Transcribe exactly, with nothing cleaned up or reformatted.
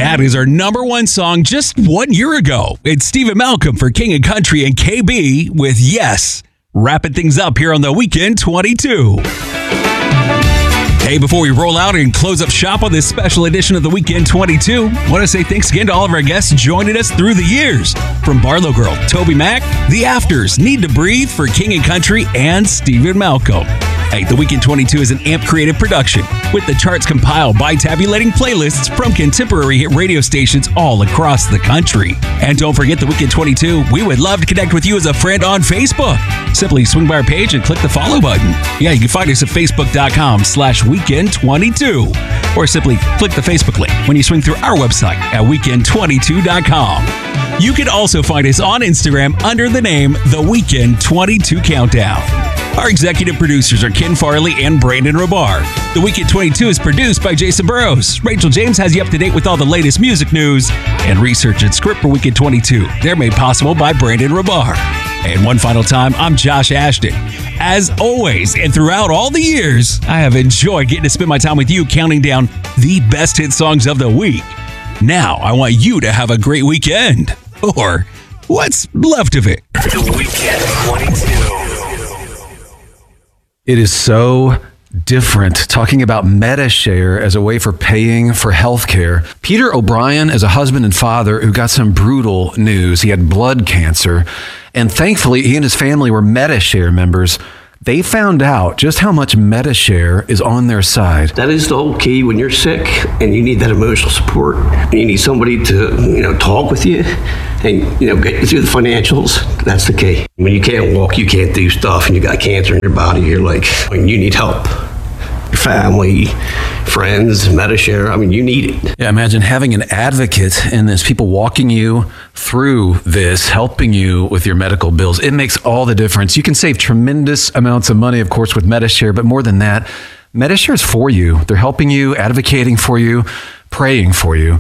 That is our number one song just one year ago. It's Stephen Malcolm for King and Country and K B with Yes. Wrapping things up here on the Weekend twenty-two. Hey, before we roll out and close up shop on this special edition of the Weekend twenty-two, I want to say thanks again to all of our guests joining us through the years. From Barlow Girl, Toby Mac, The Afters, Need to Breathe for King and Country, and Stephen Malcolm. Hey, the Weekend twenty-two is an A M P creative production with the charts compiled by tabulating playlists from contemporary hit radio stations all across the country. And don't forget the Weekend twenty-two, we would love to connect with you as a friend on Facebook. Simply swing by our page and click the follow button. Yeah, you can find us at facebook.com slash weekend 22 or simply click the Facebook link when you swing through our website at weekend twenty-two dot com. You can also find us on Instagram under the name The Weekend twenty-two Countdown. Our executive producers are Ken Farley and Brandon Rabar. The Weekend twenty-two is produced by Jason Burrows. Rachel James has you up to date with all the latest music news, and research and script for Weekend twenty-two. They're made possible by Brandon Rabar. And one final time, I'm Josh Ashton. As always, and throughout all the years, I have enjoyed getting to spend my time with you counting down the best hit songs of the week. Now, I want you to have a great weekend. Or what's left of it. The Weekend twenty-two. It is so different talking about MediShare as a way for paying for healthcare. Peter O'Brien is a husband and father who got some brutal news. He had blood cancer, and thankfully he and his family were MediShare members. They found out just how much MediShare is on their side. That is the whole key when you're sick and you need that emotional support. And you need somebody to, you know, talk with you and, you know, get you through the financials. That's the key. When you can't walk, you can't do stuff, and you got cancer in your body, you're like, when you need help. Your family, friends, MediShare, I mean, you need it. Yeah, imagine having an advocate in this, people walking you through this, helping you with your medical bills. It makes all the difference. You can save tremendous amounts of money, of course, with MediShare, but more than that, MediShare is for you. They're helping you, advocating for you, praying for you.